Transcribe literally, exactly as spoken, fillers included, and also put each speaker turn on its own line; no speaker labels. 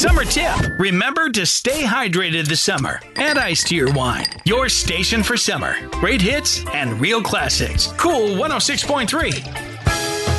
Summer tip. Remember to stay hydrated this summer. Add ice to your wine. Your station for summer. Great hits and real classics. Cool one oh six point three.